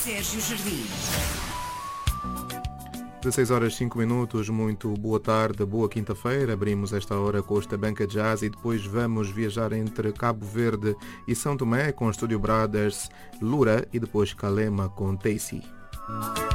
Sérgio Jardim. 16 horas 5 minutos, muito boa tarde, boa quinta-feira. Abrimos esta hora com esta banca jazz e depois vamos viajar entre Cabo Verde e São Tomé com o Studio Brothers, Lura e depois Calema com Tacy.